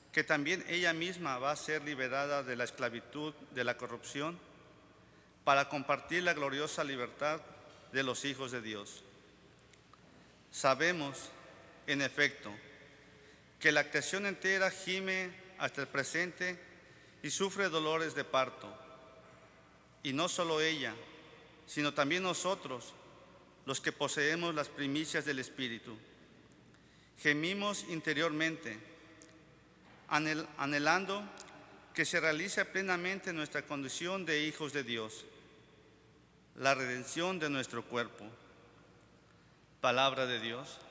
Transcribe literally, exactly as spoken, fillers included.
que también ella misma va a ser liberada de la esclavitud de la corrupción para compartir la gloriosa libertad de los hijos de Dios. Sabemos, en efecto, que la creación entera gime hasta el presente y sufre dolores de parto. Y no solo ella, sino también nosotros, los que poseemos las primicias del Espíritu. Gemimos interiormente, anhel- anhelando que se realice plenamente nuestra condición de hijos de Dios, la redención de nuestro cuerpo. Palabra de Dios.